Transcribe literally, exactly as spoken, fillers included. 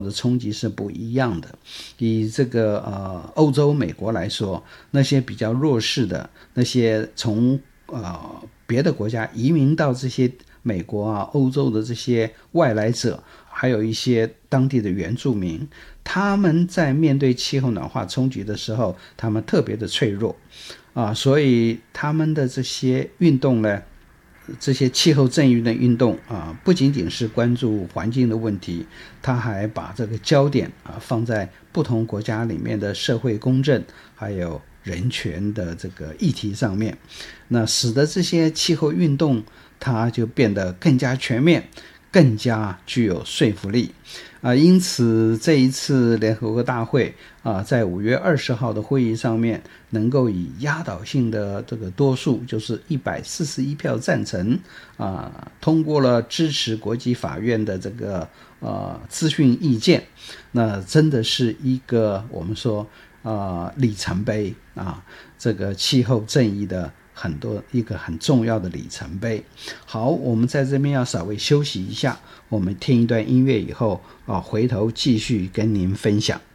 的冲击是不一样的。以这个呃欧洲美国来说，那些比较弱势的那些从呃别的国家移民到这些美国啊欧洲的这些外来者，还有一些当地的原住民，他们在面对气候暖化冲击的时候，他们特别的脆弱啊，所以他们的这些运动呢，这些气候正义的运动啊，不仅仅是关注环境的问题，他还把这个焦点啊放在不同国家里面的社会公正还有人权的这个议题上面，那使得这些气候运动它就变得更加全面，更加具有说服力啊。因此这一次联合国大会啊，在五月二十号的会议上面，能够以压倒性的这个多数，就是一百四十一票赞成啊，通过了支持国际法院的这个呃咨询意见，那真的是一个我们说呃里程碑啊，这个气候正义的很多一个很重要的里程碑。好，我们在这边要稍微休息一下，我们听一段音乐以后啊，回头继续跟您分享。